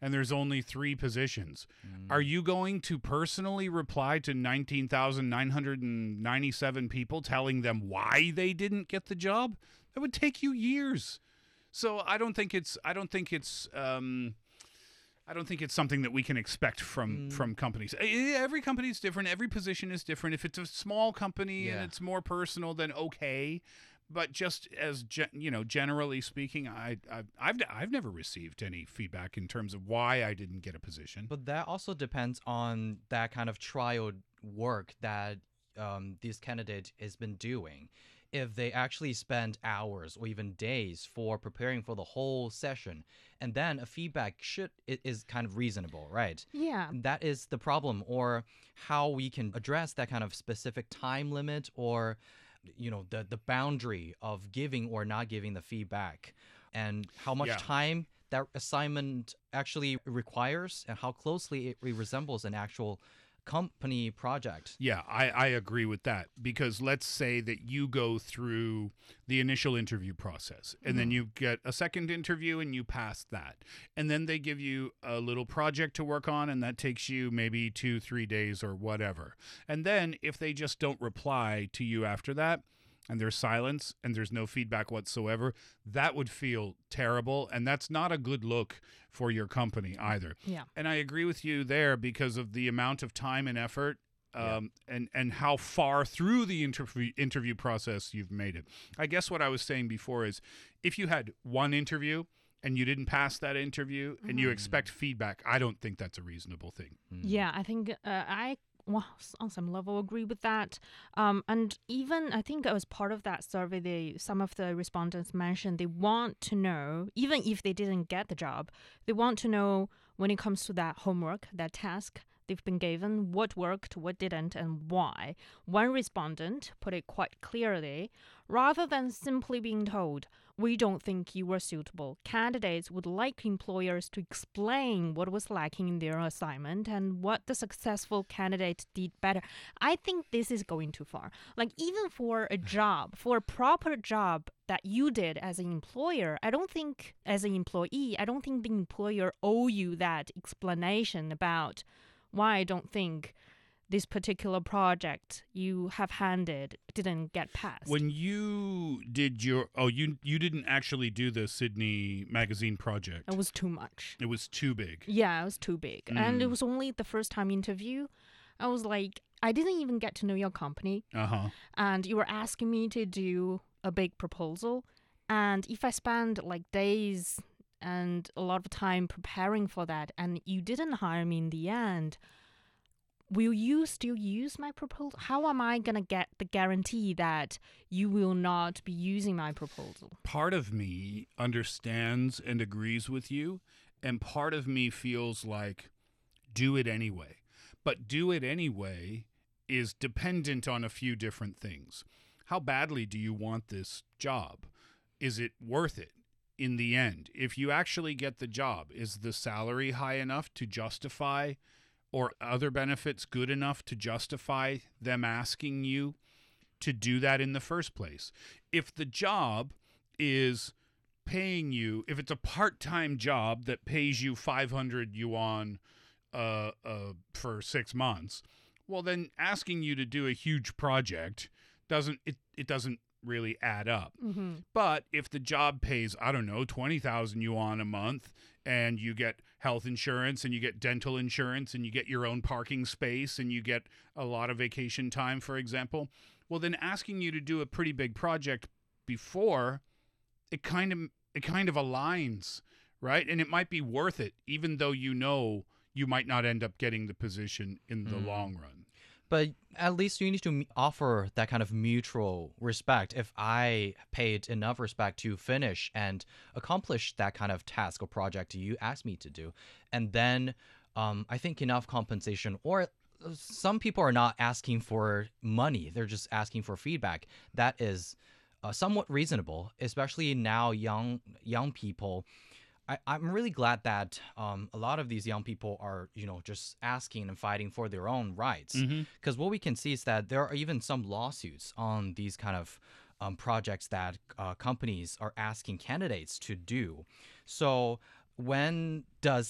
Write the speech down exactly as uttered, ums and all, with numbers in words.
and there's only three positions. Mm. Are you going to personally reply to nineteen thousand nine hundred ninety-seven people telling them why they didn't get the job? That would take you years. So I don't think it's I don't think it's um, I don't think it's something that we can expect from, mm. from companies. Every company is different. Every position is different. If it's a small company yeah. and it's more personal, then okay. But just as ge- you know, generally speaking, I, I I've I've never received any feedback in terms of why I didn't get a position. But that also depends on that kind of trial work that um, this candidate has been doing. If they actually spend hours or even days for preparing for the whole session, and then a feedback should is kind of reasonable, right? Yeah. That is the problem, or how we can address that kind of specific time limit, or you know, the the boundary of giving or not giving the feedback, and how much yeah. time that assignment actually requires, and how closely it resembles an actual company project. Yeah, I, I agree with that, because let's say that you go through the initial interview process and mm-hmm. then you get a second interview and you pass that. And then they give you a little project to work on, and that takes you maybe two, three days or whatever. And then if they just don't reply to you after that, and there's silence and there's no feedback whatsoever, that would feel terrible. And that's not a good look for your company either. Yeah. And I agree with you there because of the amount of time and effort um, yeah. and, and how far through the interview interview process you've made it. I guess what I was saying before is if you had one interview and you didn't pass that interview mm-hmm. and you expect feedback, I don't think that's a reasonable thing. Mm. Yeah, I think uh, I well, on some level agree with that. Um, and even I think as part of that survey, they, some of the respondents mentioned they want to know, even if they didn't get the job, they want to know when it comes to that homework, that task they've been given, what worked, what didn't, and why. One respondent put it quite clearly, rather than simply being told, we don't think you were suitable, candidates would like employers to explain what was lacking in their assignment and what the successful candidate did better. I think this is going too far. Like, even for a job, for a proper job that you did as an employer, I don't think, as an employee, I don't think the employer owe you that explanation about why I don't think this particular project you have handed didn't get passed. When you did your, oh, you you didn't actually do the Sydney Magazine project. It was too much. It was too big. Yeah, it was too big. Mm. And it was only the first time interview. I was like, I didn't even get to know your company. Uh-huh. And you were asking me to do a big proposal. And if I spend like days and a lot of time preparing for that, and you didn't hire me in the end, will you still use my proposal? How am I going to get the guarantee that you will not be using my proposal? Part of me understands and agrees with you, and part of me feels like do it anyway. But do it anyway is dependent on a few different things. How badly do you want this job? Is it worth it in the end? If you actually get the job, is the salary high enough to justify, or other benefits good enough to justify them asking you to do that in the first place? If the job is paying you, if it's a part-time job that pays you five hundred yuan uh, uh, for six months, well, then asking you to do a huge project doesn't, it, it doesn't really add up. Mm-hmm. But if the job pays, I don't know, twenty thousand yuan a month, and you get health insurance and you get dental insurance and you get your own parking space and you get a lot of vacation time, for example, well, then asking you to do a pretty big project before, it kind of it kind of aligns, right? And it might be worth it, even though you know you might not end up getting the position in the mm. long run. But at least you need to offer that kind of mutual respect. If I paid enough respect to finish and accomplish that kind of task or project you asked me to do, and then um, I think enough compensation, or some people are not asking for money, they're just asking for feedback. That is uh, somewhat reasonable, especially now young young people. I, I'm really glad that um, a lot of these young people are, you know, just asking and fighting for their own rights. Because mm-hmm. what we can see is that there are even some lawsuits on these kind of um, projects that uh, companies are asking candidates to do. So when does